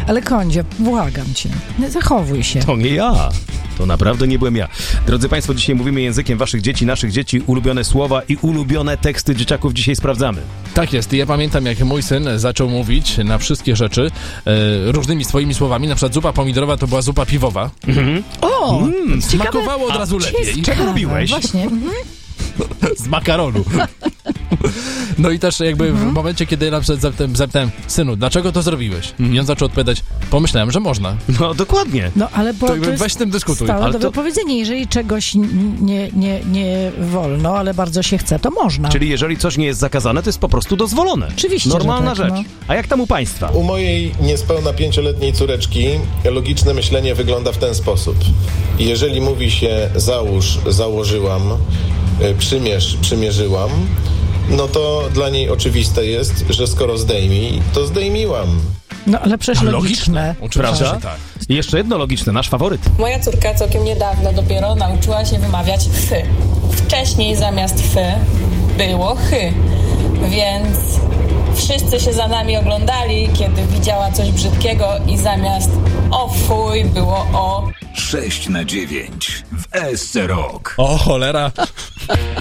Ale Kondzie, błagam cię, nie zachowuj się. To nie ja. To naprawdę nie byłem ja. Drodzy Państwo, dzisiaj mówimy językiem waszych dzieci, naszych dzieci, ulubione słowa i ulubione teksty dzieciaków dzisiaj sprawdzamy. Tak jest. Ja pamiętam, jak mój syn zaczął mówić na wszystkie rzeczy różnymi swoimi słowami. Na przykład zupa pomidorowa to była zupa piwowa. O! Smakowało od razu lepiej. Czego robiłeś? Właśnie. Z makaronu. No i też jakby w momencie, kiedy ja na przykład zapytałem, synu, dlaczego to zrobiłeś? I on zaczął odpowiadać, pomyślałem, że można. No dokładnie. No ale bo To to jest weź z tym dyskutuj. stałe Ale do to- wypowiedzenia. Jeżeli czegoś nie wolno, ale bardzo się chce, to można. Czyli jeżeli coś nie jest zakazane, to jest po prostu dozwolone. Oczywiście, Normalna że tak, rzecz. no. A jak tam u Państwa? U mojej niespełna 5-letniej córeczki logiczne myślenie wygląda w ten sposób. Jeżeli mówi się załóż, założyłam, przymierz, przymierzyłam, no to dla niej oczywiste jest, że skoro zdejmij, to zdejmiłam. No ale przecież logiczne. Oczywiście, Prawda? że tak. I jeszcze jedno logiczne, nasz faworyt. Moja córka całkiem niedawno dopiero nauczyła się wymawiać fy. Wcześniej zamiast fy było chy, więc wszyscy się za nami oglądali, kiedy widziała coś brzydkiego i zamiast o fuj było o 6/9 w SC Rock. O cholera.